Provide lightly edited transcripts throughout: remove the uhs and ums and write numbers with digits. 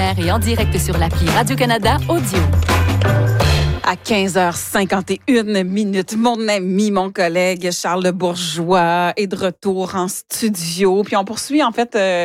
hebdomadaire et en direct sur l'appli Radio-Canada Audio. À 15h51, mon ami, mon collègue Charles Bourgeois est de retour en studio. Puis on poursuit scène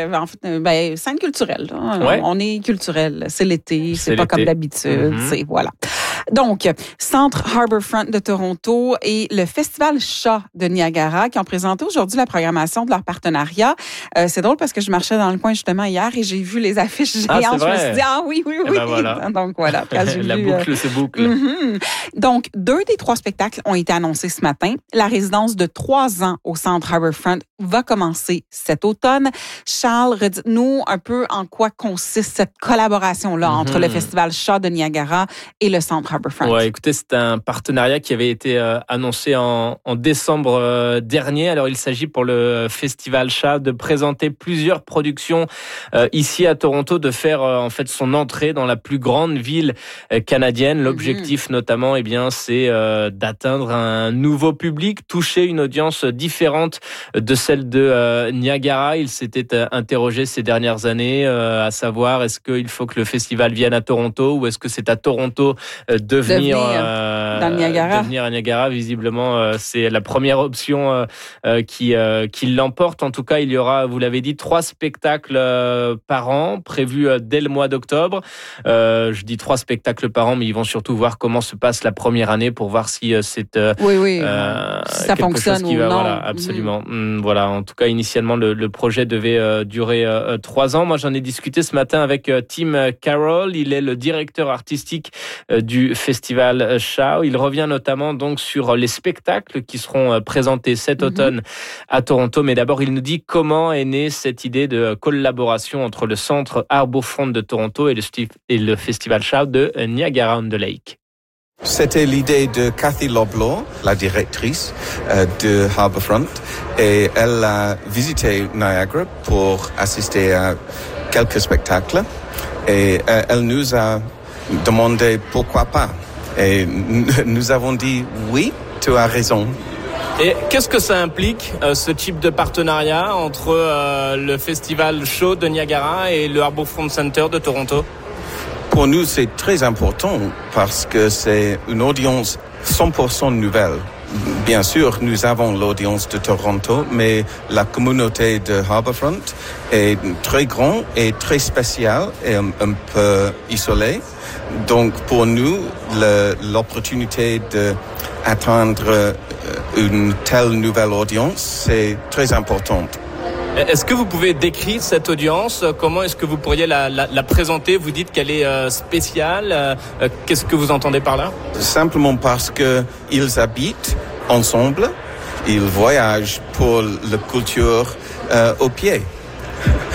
culturelle. Ouais. On est culturel. C'est l'été, c'est pas l'été. comme d'habitude. C'est voilà. Donc, Centre Harbourfront de Toronto et le Festival Shaw de Niagara qui ont présenté aujourd'hui la programmation de leur partenariat. C'est drôle parce que je marchais dans le coin justement hier et j'ai vu les affiches géantes. c'est vrai? Je me suis dit, oui. Ben voilà. Donc voilà. Quand j'ai La vu, boucle se boucle. Donc, 2 des 3 spectacles ont été annoncés ce matin. La résidence de 3 ans au Centre Harbourfront va commencer cet automne. Charles, redites-nous un peu en quoi consiste cette collaboration-là entre le Festival Shaw de Niagara et le Centre Harbourfront. Ouais, écoutez, c'est un partenariat qui avait été annoncé en décembre dernier. Alors, il s'agit pour le Festival Shaw de présenter plusieurs productions ici à Toronto, de faire en fait son entrée dans la plus grande ville canadienne. L'objectif notamment, c'est d'atteindre un nouveau public, toucher une audience différente de celle de Niagara. Il s'était interrogé ces dernières années à savoir est-ce qu'il faut que le festival vienne à Toronto ou est-ce que c'est à Toronto de venir dans le Niagara. de venir à Niagara. Visiblement, c'est la première option qui l'emporte. En tout cas, il y aura, vous l'avez dit, 3 spectacles par an prévus dès le mois d'octobre. Je dis 3 spectacles par an, mais ils vont surtout voir comment se passe la première année pour voir si c'est si ça fonctionne ou non. Voilà, absolument. Voilà, en tout cas, initialement, le projet devait durer 3 ans. Moi, j'en ai discuté ce matin avec Tim Carroll. Il est le directeur artistique du Festival Shaw. Il revient notamment donc sur les spectacles qui seront présentés cet automne à Toronto. Mais d'abord, il nous dit comment est née cette idée de collaboration entre le Centre Harbourfront de Toronto et le Festival Shaw de Niagara-on-the-Lake. C'était l'idée de Cathy Loblaw, la directrice de Harbourfront, et elle a visité Niagara pour assister à quelques spectacles et elle nous a demandé pourquoi pas. Et nous avons dit oui, tu as raison. Et qu'est-ce que ça implique, ce type de partenariat entre le Festival Shaw de Niagara et le Harbourfront Center de Toronto ? Pour nous, c'est très important parce que c'est une audience 100% nouvelle. Bien sûr, nous avons l'audience de Toronto, mais la communauté de Harbourfront est très grande et très spéciale et un peu isolée. Donc, pour nous, l'opportunité d'atteindre une telle nouvelle audience, c'est très importante. Est-ce que vous pouvez décrire cette audience ? Comment est-ce que vous pourriez la présenter ? Vous dites qu'elle est spéciale. Qu'est-ce que vous entendez par là ? Simplement parce que ils habitent ensemble, ils voyagent pour la culture au pied.